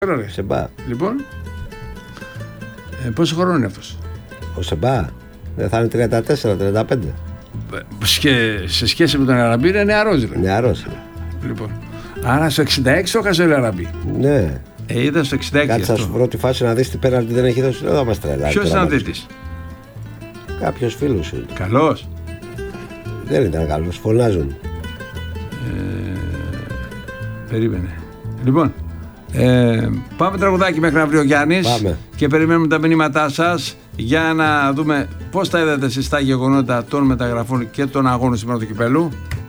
Σεμπά. Λοιπόν, πόσο χρόνο είναι αυτός? Ο Σεμπά δεν θα είναι 34-35. Σε σχέση με τον Ελαραμπή είναι νεαρός. Νεαρός. Λοιπόν, άρα στο 66 το χασε ο Ελαραμπή. Ναι. Ήταν στο 66. Κάτσε θα σου βρω τη φάση να δεις τι πέναλτι δεν έχει δώσει. Εδώ μας τρελάει. Ποιος ήταν δίτης? Κάποιος φίλος σου. Καλός. Δεν ήταν καλός, φωνάζουν. Περίμενε. Λοιπόν, πάμε τραγουδάκι μέχρι αύριο ο Γιάννης. Πάμε. Και περιμένουμε τα μηνύματά σας για να δούμε πώς τα είδατε εσείς τα γεγονότα των μεταγραφών και των αγώνων σήμερα του Κυπέλλου.